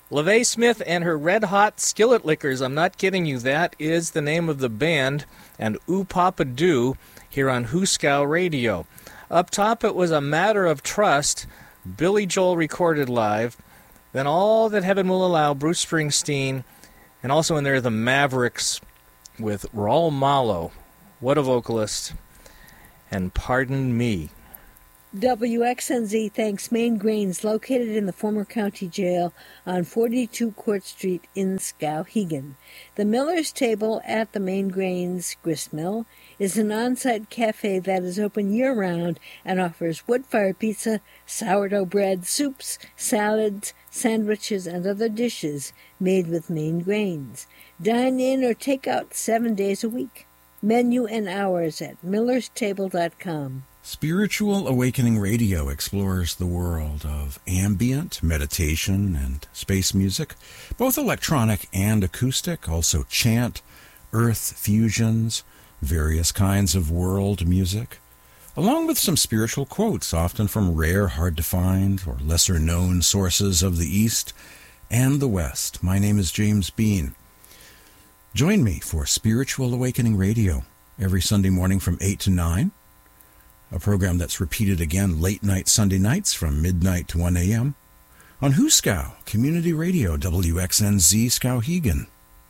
LaVey Smith and her Red Hot Skillet Lickers. I'm not kidding you. That is the name of the band. And Ooh Papa Do here on Hooskow Radio. Up top, it was A Matter of Trust. Billy Joel recorded live. Then All That Heaven Will Allow, Bruce Springsteen. And also in there, the Mavericks with Raul Malo. What a vocalist. And Pardon Me. WXNZ thanks Main Grains, located in the former county jail on 42 Court Street in Skowhegan. The Miller's Table at the Main Grains Gristmill is an on-site cafe that is open year-round and offers wood-fired pizza, sourdough bread, soups, salads, sandwiches, and other dishes made with Main Grains. Dine in or take out 7 days a week. Menu and hours at millerstable.com. Spiritual Awakening Radio explores the world of ambient, meditation, and space music, both electronic and acoustic, also chant, earth fusions, various kinds of world music, along with some spiritual quotes, often from rare, hard-to-find, or lesser-known sources of the East and the West. My name is James Bean. Join me for Spiritual Awakening Radio every Sunday morning from 8 to 9, a program that's repeated again late night Sunday nights from midnight to 1 a.m. on Hooskow Community Radio, WXNZ Skowhegan.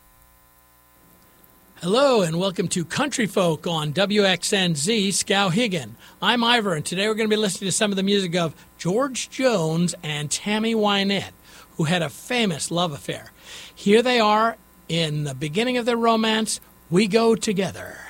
Hello and welcome to Country Folk on WXNZ Skowhegan. I'm Ivor, and today we're going to be listening to some of the music of George Jones and Tammy Wynette, who had a famous love affair. Here they are in the beginning of their romance, We Go Together.